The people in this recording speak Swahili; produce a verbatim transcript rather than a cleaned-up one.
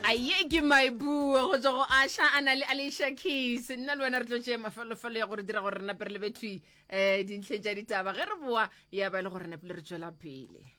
Aye ke maibuo go tswa go Asha ana le Alicia Keys nna le wena re tlo tšea mafelofelo ya gore dira gore rena pere le bethui eh dintlhe tša ditaba ge re boa ya ba le gore rena pele re tšwela pele.